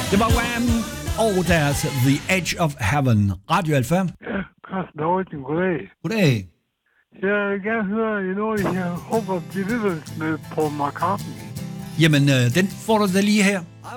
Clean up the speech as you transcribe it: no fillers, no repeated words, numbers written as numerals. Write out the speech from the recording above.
Det var Wham! Og deres The Edge of Heaven. Radio Alfa. Ja, Carsten Højting, goddag. Goddag. Jeg vil gerne høre noget, jeg håber, det ved med Paul McCartney. Jamen, den får du da lige her. I